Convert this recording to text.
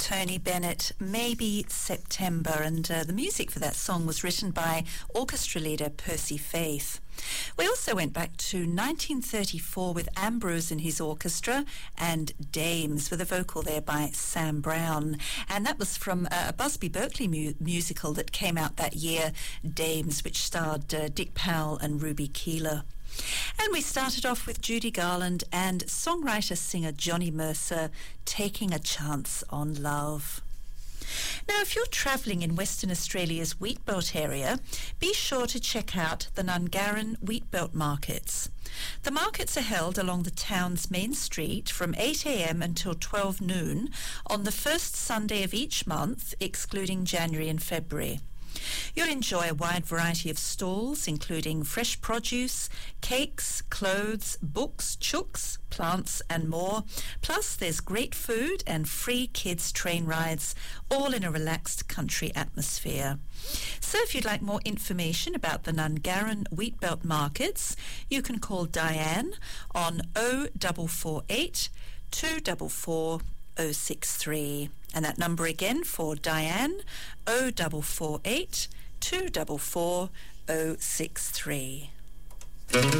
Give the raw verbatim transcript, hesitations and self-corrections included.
Tony Bennett, Maybe September, and uh, the music for that song was written by orchestra leader Percy Faith. We also went back to nineteen thirty-four with Ambrose and his orchestra and Dames, with a vocal there by Sam Brown. And that was from uh, a Busby Berkeley mu- musical that came out that year, Dames, which starred uh, Dick Powell and Ruby Keeler. And we started off with Judy Garland and songwriter-singer Johnny Mercer, Taking a Chance on Love. Now, if you're travelling in Western Australia's Wheatbelt area, be sure to check out the Nungarran Wheatbelt markets. The markets are held along the town's main street from eight a.m. until twelve noon on the first Sunday of each month, excluding January and February. You'll enjoy a wide variety of stalls, including fresh produce, cakes, clothes, books, chooks, plants and more. Plus, there's great food and free kids' train rides, all in a relaxed country atmosphere. So if you'd like more information about the Nungarran Wheatbelt markets, you can call Diane on oh four four eight, two four four, oh six three. And that number again for Diane, oh four four eight, two four four, oh six three.